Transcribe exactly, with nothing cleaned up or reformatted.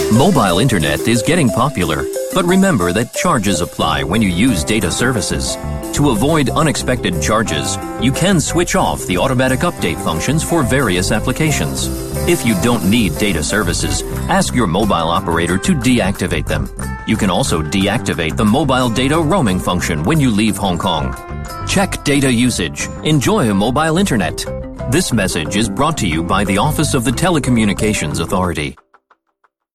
Mobile internet is getting popular, but remember that charges apply when you use data services. To avoid unexpected charges, you can switch off the automatic update functions for various applications. If you don't need data services, ask your mobile operator to deactivate them. You can also deactivate the mobile data roaming function when you leave Hong Kong. Check data usage. Enjoy mobile internet. This message is brought to you by the Office of the Telecommunications Authority.